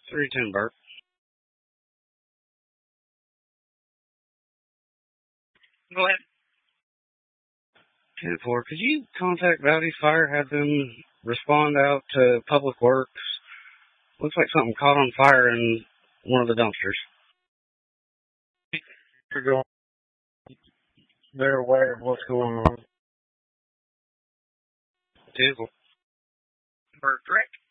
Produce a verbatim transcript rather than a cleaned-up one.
three ten, Bert. Go ahead. ten four, could you contact Valley Fire, have them respond out to Public Works? Looks like something caught on fire in one of the dumpsters. They're going, they're aware of what's going on. ten four. Bert, correct?